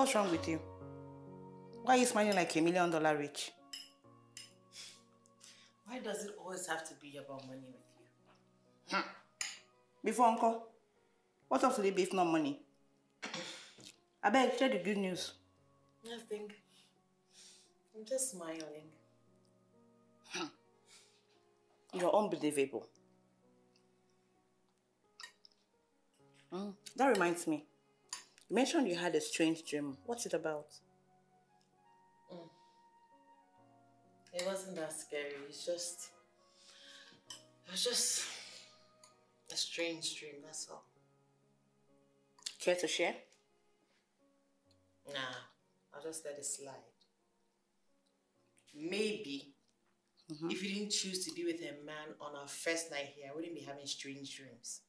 What's wrong with you? Why are you smiling like $1 million rich? Why does it always have to be about money with you? Before, uncle, what of the beef, not money? I beg, share the good news. Nothing. I'm just smiling. You're unbelievable. That reminds me. You mentioned you had a strange dream. What's it about? It wasn't that scary. It was just a strange dream, that's all. Care to share? Nah, I'll just let it slide. Maybe if you didn't choose to be with a man on our first night here, I wouldn't be having strange dreams.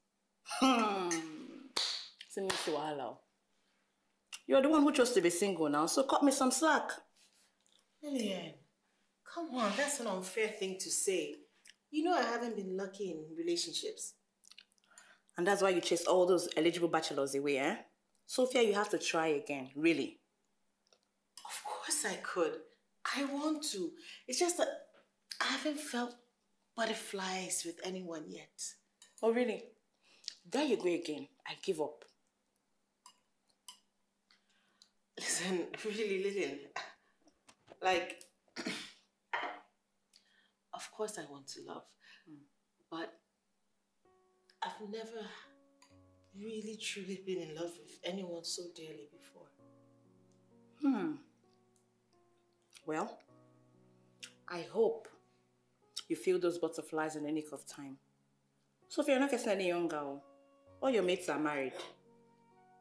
You're the one who chose to be single now, so cut me some slack. Lillian, come on, that's an unfair thing to say. You know I haven't been lucky in relationships. And that's why you chased all those eligible bachelors away, eh? Sophia, you have to try again, really. Of course I could. I want to. It's just that I haven't felt butterflies with anyone yet. Oh, really? There you go again. I give up. Listen, really, Lillian. Like, of course I want to love. But I've never really, truly been in love with anyone so dearly before. Well, I hope you feel those butterflies in the nick of time. Sophia, you're not getting any younger. All your mates are married.